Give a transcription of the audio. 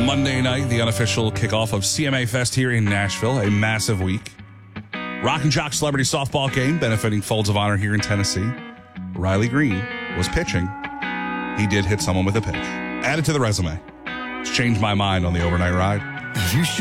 Monday night, the unofficial kickoff of CMA Fest here in Nashville, a massive week. Rock and Jock Celebrity Softball game benefiting Folds of Honor here in Tennessee. Riley Green was pitching. He did hit someone with a pitch. Add it to the resume. It's changed my mind on the overnight ride. You should